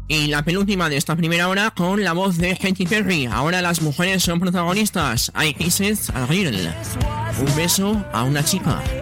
Y la penúltima de esta primera hora con la voz de Katy Perry. Ahora las mujeres son protagonistas. I Kissed a Girl. Un beso a una chica.